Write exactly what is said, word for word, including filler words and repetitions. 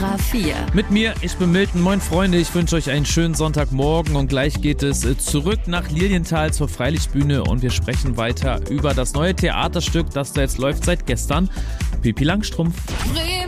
A vier. Mit mir, ich bin Milton. Moin Freunde, ich wünsche euch einen schönen Sonntagmorgen und gleich geht es zurück nach Lilienthal zur Freilichtbühne und wir sprechen weiter über das neue Theaterstück, das da jetzt läuft seit gestern. Pippi Langstrumpf. Bremen.